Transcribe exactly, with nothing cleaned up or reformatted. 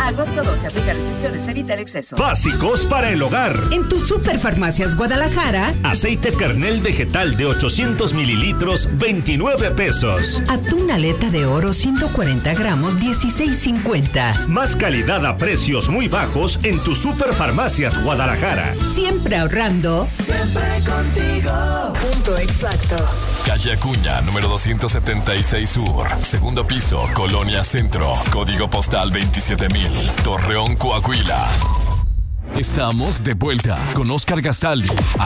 A agosto doce, aplica restricciones, evita el exceso. Básicos para el hogar. En tu Superfarmacias Guadalajara, aceite kernel vegetal de ochocientos mililitros, veintinueve pesos. Atún aleta de oro ciento cuarenta gramos, dieciséis cincuenta. Más calidad a precios muy bajos en tu Superfarmacias Guadalajara. Siempre ahorrando. Siempre contigo. Punto exacto. Calle Acuña, número doscientos setenta y seis Sur. Segundo piso, Colonia Centro. Código postal veintisiete mil. Torreón, Coahuila. Estamos de vuelta con Oscar Gastaldi.